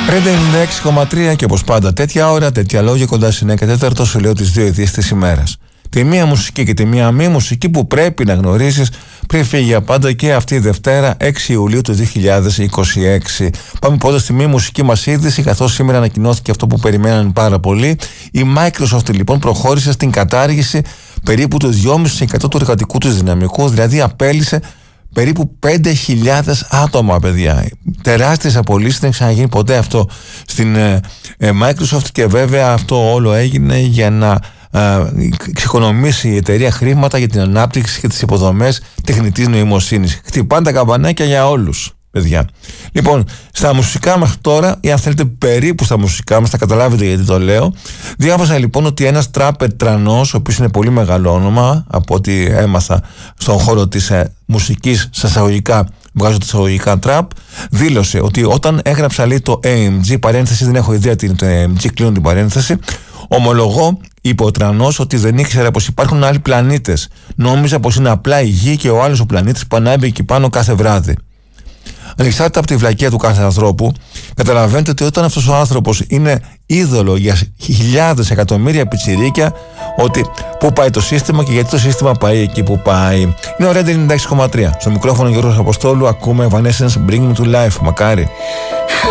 Red 96,3 και όπως πάντα τέτοια ώρα, τέτοια λόγια κοντά στην 1/4 σου λέω τις δύο ειδήσεις της ημέρας. Τη μία μουσική και τη μία μη μουσική που πρέπει να γνωρίσεις πριν φύγει για πάντα και αυτή η Δευτέρα 6 Ιουλίου του 2026. Πάμε πρώτα στη μη μουσική μας είδηση, καθώς σήμερα ανακοινώθηκε αυτό που περιμέναν πάρα πολύ. Η Microsoft λοιπόν προχώρησε στην κατάργηση περίπου του 2,5% του εργατικού του δυναμικού, δηλαδή απέλυσε περίπου 5.000 άτομα, παιδιά. Τεράστιες απολύσεις, δεν ξαναγίνει ποτέ αυτό στην Microsoft και βέβαια αυτό όλο έγινε για να εξοικονομήσει η εταιρεία χρήματα για την ανάπτυξη και τις υποδομές τεχνητής νοημοσύνης. Χτυπάνε τα καμπανάκια για όλους, παιδιά. Λοιπόν, στα μουσικά μέχρι τώρα, ή αν θέλετε περίπου στα μουσικά μας, θα καταλάβετε γιατί το λέω. Διάβασα λοιπόν ότι ένας τράπερ τρανός, ο οποίος είναι πολύ μεγάλο όνομα, από ό,τι έμαθα στον χώρο της μουσικής, στα εισαγωγικά, βγάζω τα εισαγωγικά τραπ, δήλωσε ότι όταν έγραψα λέει το AMG, παρένθεση, δεν έχω ιδέα τι είναι το AMG, κλείνω την παρένθεση, ομολογώ, είπε ο τρανός, ότι δεν ήξερα πως υπάρχουν άλλοι πλανήτες. Νόμιζα πως είναι απλά η Γη και ο άλλος ο πλανήτης που ανάβει εκεί πάνω κάθε βράδυ. Ανεξάρτητα από τη βλακεία του κάθε ανθρώπου, καταλαβαίνετε ότι όταν αυτός ο άνθρωπος είναι είδωλο για χιλιάδες εκατομμύρια πιτσιρίκια, ότι πού πάει το σύστημα και γιατί το σύστημα πάει εκεί που πάει. Είναι ο Red 96,3. Στο μικρόφωνο Γιώργος Αποστόλου, ακούμε Evanescence, Bring Me to Life. Μακάρι.